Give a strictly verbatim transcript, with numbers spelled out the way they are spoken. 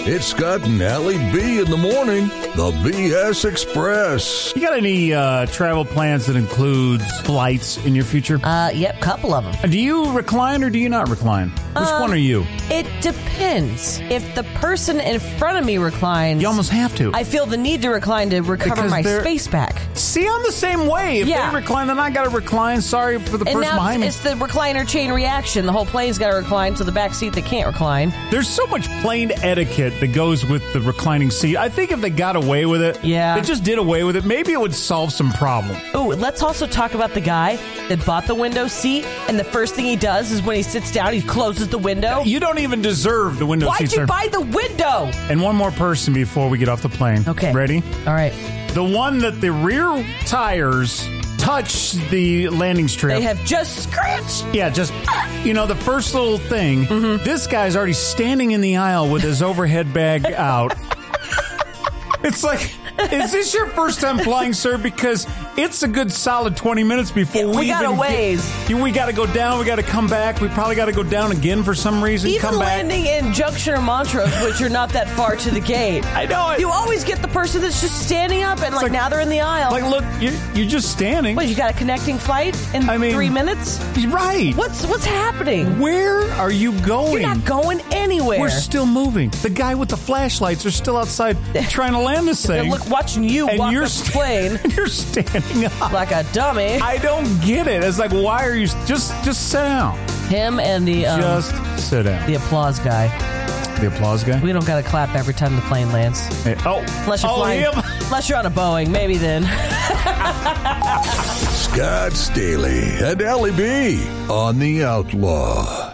It's Scott and Allie B in the morning. The B S Express. You got any uh, travel plans that includes flights in your future? Uh, yep, couple of them. Do you recline or do you not recline? Which Um, one are you? It depends. If the person in front of me reclines, You almost have to. I feel the need to recline to recover Because my they're- space back. See, I'm the same way. If Yeah. they recline, then I got to recline. Sorry for the And person now behind me. it's the recliner chain reaction. The whole plane's got to recline to the back seat that can't recline. There's so much plane etiquette that goes with the reclining seat. I think if they got away with it, Yeah. they just did away with it, maybe it would solve some problem. Ooh, let's also talk about the guy that bought the window seat, and the first thing he does is when he sits down, he closes the window. You don't even deserve the window Why'd seat, you sir. buy the window? And one more person before we get off the plane. Okay. Ready? All right. The one that the rear tires touch the landing strip. They have just scratched. Yeah, just, you know, the first little thing, Mm-hmm. this guy's already standing in the aisle with his overhead bag out. It's like, is this your first time flying, sir? Because it's a good solid twenty minutes before Yeah, we, we got even a ways. Get, we got to go down. We got to come back. We probably got to go down again for some reason. Even come back. landing in Junction or Montrose, which are not that far to the gate. I know it. You always get the person that's just standing up and like, like- now they're in the aisle. Like, look, you're, you're just standing. What, you got a connecting flight in I mean- three minutes? Right. What's what's happening? Where are you going? You're not going anywhere. We're still moving. The guy with the flashlights are still outside trying to land this They're thing. look, watching you and walk you're up the plane and you're standing up like a dummy. I don't get it. It's like, why are you just just sit down? Him and the um, Just sit down. the applause guy. The applause guy. We don't got to clap every time the plane lands. Hey, oh, Unless you're oh, flying. him. Unless you're on a Boeing, maybe then. Scott Staley and Allie B on the Outlaw.